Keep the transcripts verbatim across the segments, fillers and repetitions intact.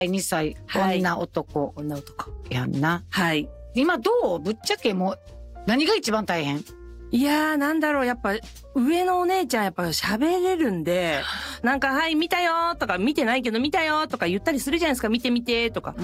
にさい、 はい女男女男。 やんな。 はい。 今どう？ぶっちゃけもう何が一番大変？ いやー、なんだろう、やっぱ、上のお姉ちゃんやっぱ喋れるんで、なんか、はい、見たよーとか、見てないけど見たよーとか言ったりするじゃないですか、見て見てとか。 うんうん。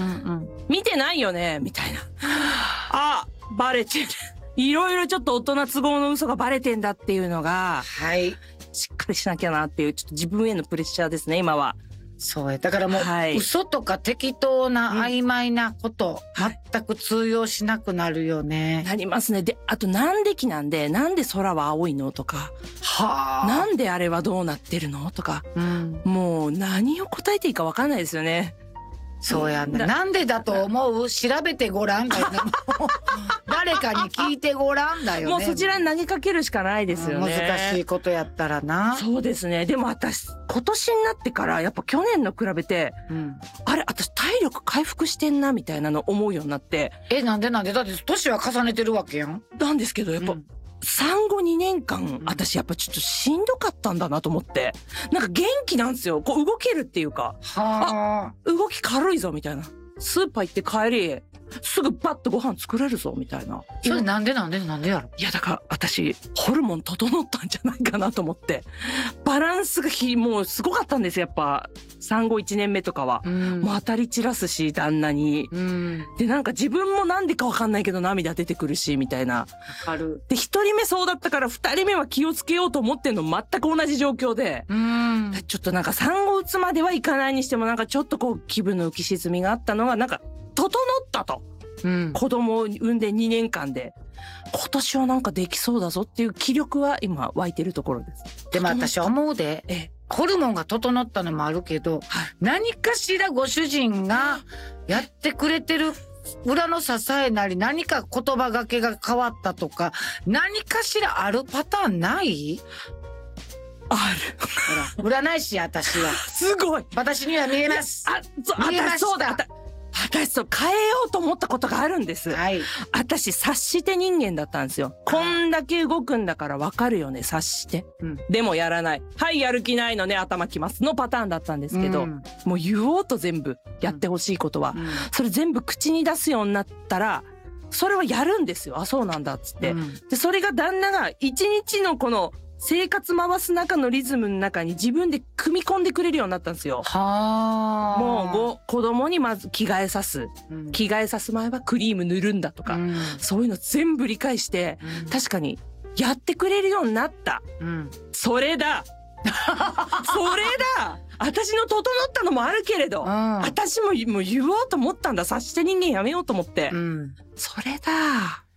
見てないよねみたいな。あ、バレてる。いろいろちょっと大人都合の嘘がバレてんだっていうのが、 はい。 しっかりしなきゃなっていう、ちょっと自分へのプレッシャーですね、今は。 そうや。だからもう、 はい嘘とか適当な曖昧なこと、全く通用しなくなるよね。 なりますね。で、あとなんで木なんで、なんで空は青いのとか、 はあ。 なんであれはどうなってるのとか、 うん。 もう何を答えていいかわかんないですよね。 そうやんな。 だなんでだと思う？調べてごらんだよね。もう誰かに聞いてごらんだよね。 もうそちらに投げかけるしかないですよね。 難しいことやったらな。 そうですね。でも私、今年になってから、やっぱ去年の比べて、 うん。 あれ、私体力回復してんな、みたいなの思うようになって、 え、なんでなんで？だって年は重ねてるわけやん。 なんですけど、やっぱ、 うん産後にねんかん、私やっぱちょっとしんどかったんだなと思って、なんか元気なんですよ。こう動けるっていうか、 はあ。 動き軽いぞ、みたいな。スーパー行って帰り、すぐバッとご飯作れるぞ、みたいな。 それなんでなんでなんでやろ？ いや、だから私、ホルモン整ったんじゃないかなと思って。バランスがひ、もうすごかったんですよ、やっぱ。産後いちねんめとかは。 うんもう当たり散らすし、旦那に。 うん。 で、なんか自分もなんでかわかんないけど涙出てくるし、みたいな。 わかる。 で、一人目そうだったから二人目は気をつけようと思ってんの全く同じ状況で。 うん。 ちょっとなんか産後打つまではいかないにしてもなんかちょっとこう気分の浮き沈みがあったのがなんか整ったと。 うん。 子供を産んでにねんかんで。今年はなんかできそうだぞっていう気力は今湧いてるところです。 でも私思うで。 ええ。 ホルモンが整ったのもあるけど、何かしらご主人がやってくれてる裏の支えなり何か言葉がけが変わったとか、何かしらあるパターンない？ あほら、占い師や私は。 る。すごい。 私には見えます。 あ、そう、 見えました私そうだ。あた私そう、変えようと思ったことがあるんです。 はい。 私、察して人間だったんですよ。こんだけ動くんだからわかるよね、察して。 うん。 でもやらない。はい、やる気ないのね、頭きます。のパターンだったんですけど、 うんもう言おうと全部、やってほしいことは、 うんそれ全部口に出すようになったら、それはやるんですよ。あ、そうなんだ、っつって。 うんで、それが旦那が一日のこの生活回す中のリズムの中に自分で組み込んでくれるようになったんですよ。 はあ。 もうご、子供にまず着替えさす。 うん、 着替えさす前はクリーム塗るんだとか、 うんそういうの全部理解して、 うん確かにやってくれるようになった。 うん。 それだそれだ私の整ったのもあるけれど、 うん私ももう言おうと思ったんだ。察して人間やめようと思って。 うん。 それだ